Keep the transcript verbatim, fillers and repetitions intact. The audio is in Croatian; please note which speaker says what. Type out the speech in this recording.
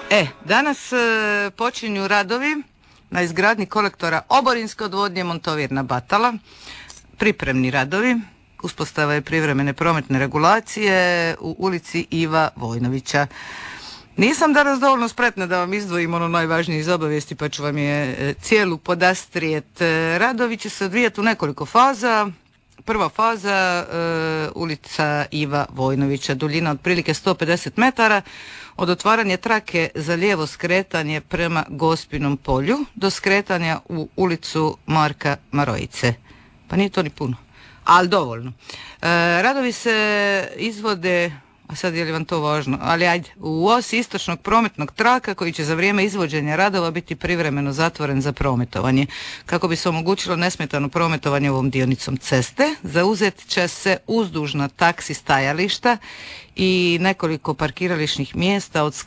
Speaker 1: E, danas e, počinju radovi na izgradnji kolektora oborinske odvodnje Montovirna Batala. Pripremni radovi, uspostava je privremene prometne regulacije u ulici Iva Vojnovića. Nisam danas dovoljno spretna da vam izdvojim ono najvažnije iz obavijesti, pa ću vam je e, cijelu podastrijet. E, radovi će se odvijati u nekoliko faza. Prva faza, e, ulica Iva Vojnovića, duljina otprilike sto pedeset metara, od otvaranja trake za lijevo skretanje prema Gospinom polju do skretanja u ulicu Marka Marojice. Pa nije to ni puno, ali dovoljno. E, radovi se izvode, a sad je li vam to važno, ali ajde, u osi istočnog prometnog traka koji će za vrijeme izvođenja radova biti privremeno zatvoren za prometovanje. Kako bi se omogućilo nesmetano prometovanje ovom dionicom ceste, zauzet će se uzdužna taksi stajališta i nekoliko parkirališnih mjesta od